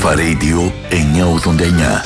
Αλφα Radio 989.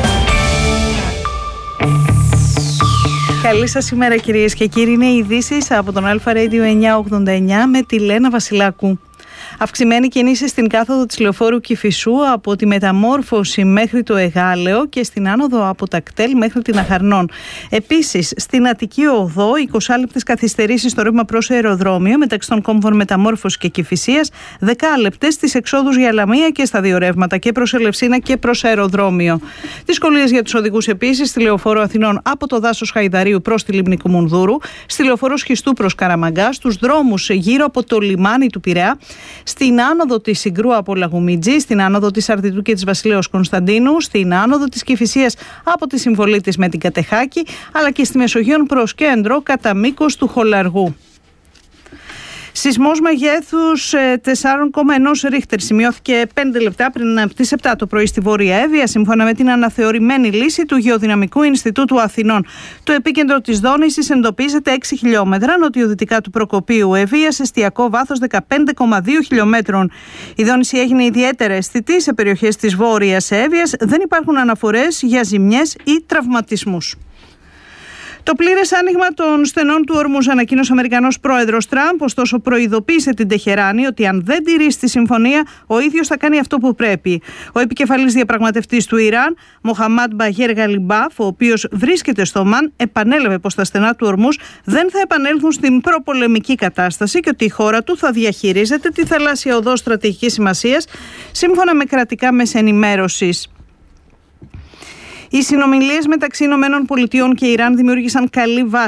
Καλή σας ημέρα κυρίες και κύριοι, είναι οι ειδήσεις από τον Αλφα Radio 989 με τη Λένα Βασιλάκου. Αυξημένη κίνηση στην κάθοδο της λεωφόρου Κηφισού από τη Μεταμόρφωση μέχρι το Εγάλεο και στην άνοδο από τα Κτέλ μέχρι την Αχαρνών. Επίσης, στην Αττική Οδό, 20 λεπτές καθυστερήσεις στο ρεύμα προς αεροδρόμιο μεταξύ των κόμβων Μεταμόρφωση και Κηφισίας, 10 λεπτές στις εξόδους για Λαμία και στα δύο ρεύματα και προς Ελευσίνα και προς αεροδρόμιο. Δυσκολίες για τους οδηγούς επίσης στη λεωφόρο Αθηνών από το δάσος Χαϊδαρίου προς τη Λίμνη Κουμουνδούρου, στη λεωφόρο Σχιστού προς Καραμαγκά, στους δρόμους γύρω από το λιμάνι του Πειραιά, στην άνοδο της Συγκρού από Λαγουμίτζη, στην άνοδο της Αρτιτού και της Βασιλέως Κωνσταντίνου, στην άνοδο της Κηφισίας από τη συμβολή της με την Κατεχάκη, αλλά και στη Μεσογείων προς κέντρο κατά μήκος του Χολαργού. Σεισμός μεγέθους 4,1 Ρίχτερ σημειώθηκε 5 λεπτά πριν από τις 7 το πρωί στη Βόρεια Εύβοια, σύμφωνα με την αναθεωρημένη λύση του Γεωδυναμικού Ινστιτούτου Αθηνών. Το επίκεντρο της δόνησης εντοπίζεται 6 χιλιόμετρα νοτιοδυτικά του Προκοπίου Εύβοια, σε εστιακό βάθος 15,2 χιλιόμετρων. Η δόνηση έγινε ιδιαίτερα αισθητή σε περιοχές της Βόρειας Εύβοιας. Δεν υπάρχουν αναφορές για ζημιές ή τραυματισμούς. Το πλήρες άνοιγμα των στενών του Ορμούζ ανακοίνωσε ο Αμερικανός πρόεδρος Τραμπ, ωστόσο προειδοποίησε την Τεχεράνη ότι αν δεν τηρήσει τη συμφωνία, ο ίδιος θα κάνει αυτό που πρέπει. Ο επικεφαλής διαπραγματευτής του Ιράν, Μοχαμάντ Μπαγέρ Γαλιμπάφ, ο οποίος βρίσκεται στο Ομάν, επανέλαβε πως τα στενά του Ορμούζ δεν θα επανέλθουν στην προπολεμική κατάσταση και ότι η χώρα του θα διαχειρίζεται τη θαλάσσια οδό στρατηγικής σημασίας, σύμφωνα με κρατικά μέσα ενημέρωσης. Οι συνομιλίες μεταξύ ΗΠΑ και Ιράν δημιούργησαν καλή βάση